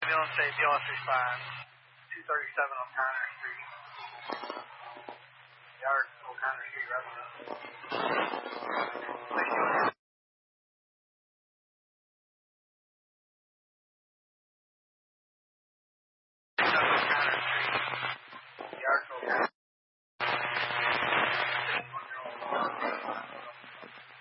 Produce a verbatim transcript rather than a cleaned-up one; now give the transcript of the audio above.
ambulance say B L S respond, two thirty-seven on counter.